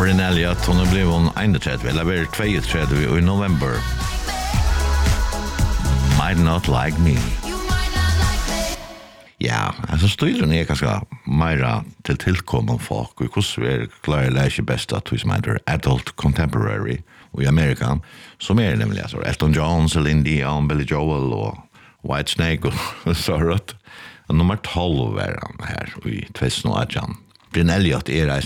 Bryn Elliot, hon blev hon 31, eller var 32 i november. Might not like me. Ja, alltså stilen är ganska mera till tillkommen folk. Och hur klarar det sig bäst att vi som heter adult contemporary i Amerika. Som är nämligen så Elton John, Celine Dion, Billy Joel och Whitesnake och så rätt. Nummer 12 var han här i 2018. Bryn Elliot är